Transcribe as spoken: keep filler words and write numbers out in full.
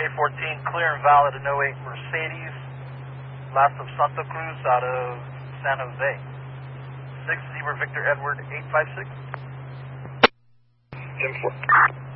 fourteen, clear and valid in oh eight Mercedes, last of Santa Cruz out of San Jose. six Zebra Victor Edward eight five six. ten four.